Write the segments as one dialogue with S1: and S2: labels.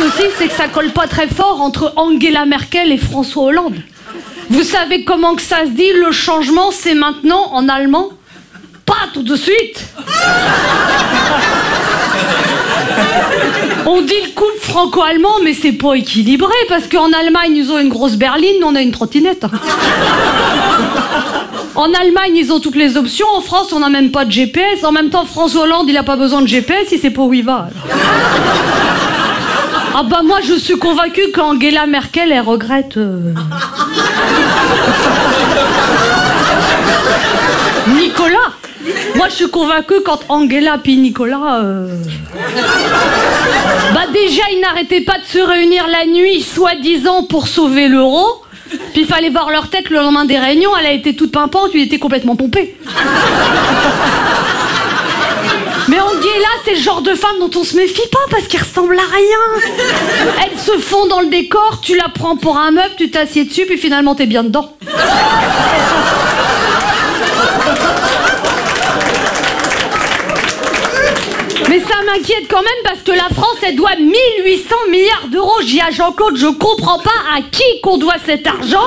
S1: aussi, c'est que ça colle pas très fort entre Angela Merkel et François Hollande. Vous savez comment que ça se dit, le changement, c'est maintenant en allemand? Pas tout de suite. On dit le couple franco-allemand, mais c'est pas équilibré, parce qu'en Allemagne, ils ont une grosse berline, nous on a une trottinette. En Allemagne, ils ont toutes les options, en France, on n'a même pas de GPS. En même temps, François Hollande, il a pas besoin de GPS, il sait pas où il va. Ah bah moi, je suis convaincue qu'Angela Merkel, elle regrette... Nicolas. Moi, je suis convaincue quand Angela puis Nicolas... Bah déjà, ils n'arrêtaient pas de se réunir la nuit, soi-disant, pour sauver l'euro. Puis il fallait voir leur tête le lendemain des réunions, elle a été toute pimpante, il était complètement pompé. Mais Angela, c'est le genre de femme dont on se méfie pas parce qu'elle ressemble à rien. Elle se fond dans le décor, tu la prends pour un meuble, tu t'assieds dessus, puis finalement t'es bien dedans. Mais ça m'inquiète quand même parce que la France, elle doit 1800 milliards d'euros. J'ai dit à Jean-Claude, je comprends pas à qui qu'on doit cet argent.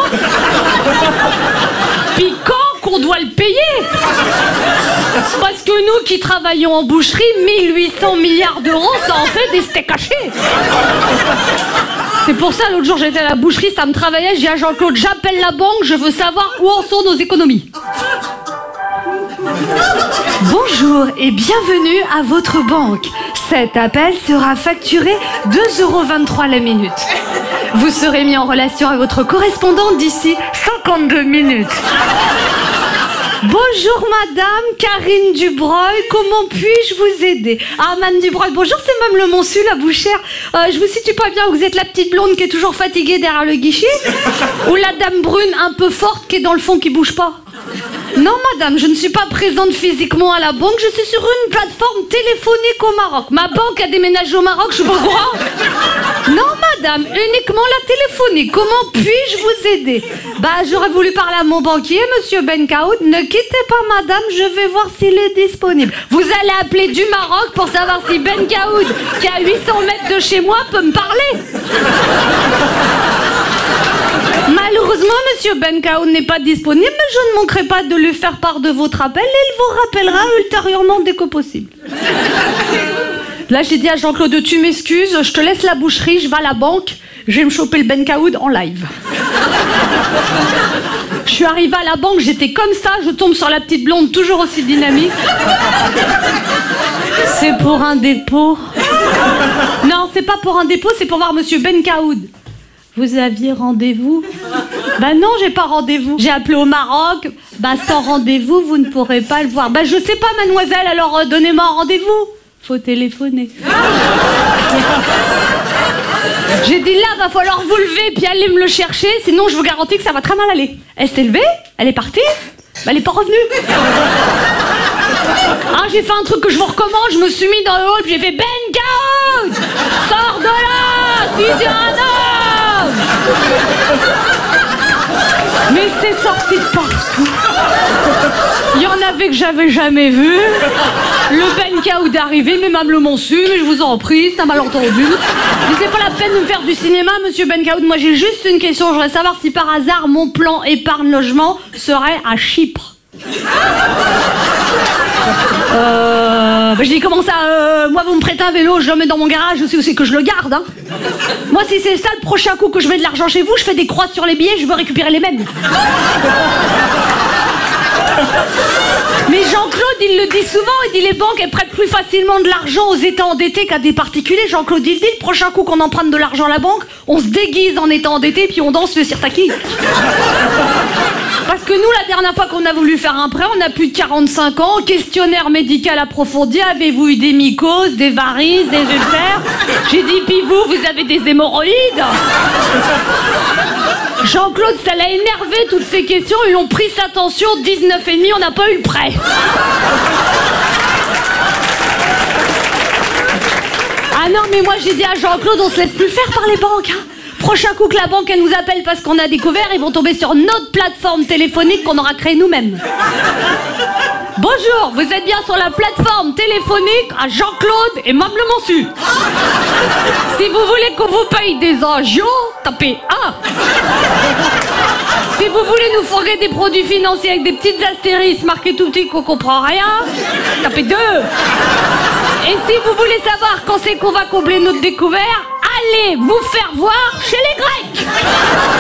S1: Puis quand qu'on doit le payer. Parce que nous qui travaillons en boucherie, 1800 milliards d'euros, ça en fait des steaks hachés. C'est pour ça, l'autre jour, j'étais à la boucherie, ça me travaillait. J'ai dit à Jean-Claude, j'appelle la banque, je veux savoir où en sont nos économies.
S2: Bonjour et bienvenue à votre banque. Cet appel sera facturé 2,23 € la minute. Vous serez mis en relation avec votre correspondant d'ici 52 minutes. Bonjour madame, Karine Dubreuil, comment puis-je vous aider? Ah madame Dubreuil, bonjour, c'est Mme Le Monsu, la bouchère. Je vous situe pas bien, vous êtes la petite blonde qui est toujours fatiguée derrière le guichet? Ou la dame brune un peu forte qui est dans le fond qui bouge pas? Non madame, je ne suis pas présente physiquement à la banque, je suis sur une plateforme téléphonique au Maroc. Ma banque a déménagé au Maroc, je suis pas au courant. Non madame, uniquement la téléphonique. Comment puis-je vous aider? Bah j'aurais voulu parler à mon banquier, monsieur Benkaoud. Ne quittez pas madame, je vais voir s'il est disponible. Vous allez appeler du Maroc pour savoir si Benkaoud, qui est à 800 mètres de chez moi, peut me parler. Malheureusement, monsieur Benkaoud n'est pas disponible, mais je ne manquerai pas de lui faire part de votre appel et il vous rappellera ultérieurement dès que possible. Là, j'ai dit à Jean-Claude, tu m'excuses, je te laisse la boucherie, je vais à la banque, je vais me choper le Benkaoud en live. Je suis arrivée à la banque, j'étais comme ça, je tombe sur la petite blonde, toujours aussi dynamique. C'est pour un dépôt. Non, c'est pas pour un dépôt, c'est pour voir monsieur Benkaoud. Vous aviez rendez-vous? Bah non, j'ai pas rendez-vous. J'ai appelé au Maroc. Bah sans rendez-vous, vous ne pourrez pas le voir. Bah je sais pas, mademoiselle, alors donnez-moi un rendez-vous. Faut téléphoner. J'ai dit là, va falloir vous lever puis aller me le chercher, sinon je vous garantis que ça va très mal aller. Elle s'est levée, elle est partie, bah elle est pas revenue. Ah, j'ai fait un truc que je vous recommande, je me suis mis dans le hall puis j'ai fait Benkaoud, sors de là, si t'es un homme. Mais c'est sorti de partout. Il y en avait que j'avais jamais vu. Le Benkaoud est arrivé, mais Mme Le Monsu, mais je vous en prie, c'est un malentendu. Mais c'est pas la peine de me faire du cinéma, monsieur Benkaoud. Moi j'ai juste une question, je voudrais savoir si par hasard mon plan épargne logement serait à Chypre. Je dis comment ça, moi vous me prêtez un vélo, je le mets dans mon garage, je sais aussi que je le garde hein. Moi si c'est ça le prochain coup que je mets de l'argent chez vous, je fais des croix sur les billets, je veux récupérer les mêmes. Mais Jean-Claude il le dit souvent, il dit les banques elles prêtent plus facilement de l'argent aux états endettés qu'à des particuliers. Jean-Claude il dit le prochain coup qu'on emprunte de l'argent à la banque, on se déguise en état endetté puis on danse le sirtaki. Parce que nous, la dernière fois qu'on a voulu faire un prêt, on a plus de 45 ans, questionnaire médical approfondi, avez-vous eu des mycoses, des varices, des ulcères? J'ai dit, puis vous avez des hémorroïdes? Jean-Claude, ça l'a énervé toutes ces questions, ils ont pris sa tension, 19,5, on n'a pas eu le prêt. Ah non, mais moi j'ai dit à Jean-Claude, on se laisse plus faire par les banques, hein. Prochain coup que la banque elle nous appelle parce qu'on a découvert, ils vont tomber sur notre plateforme téléphonique qu'on aura créée nous-mêmes.
S1: Bonjour, vous êtes bien sur la plateforme téléphonique à Jean-Claude et Mme Le Monsu. Si vous voulez qu'on vous paye des agios, tapez 1. Si vous voulez nous fourguer des produits financiers avec des petites astérisques marquées tout petit qu'on comprend rien, tapez 2. Et si vous voulez savoir quand c'est qu'on va combler notre découvert, allez vous faire voir chez les Grecs.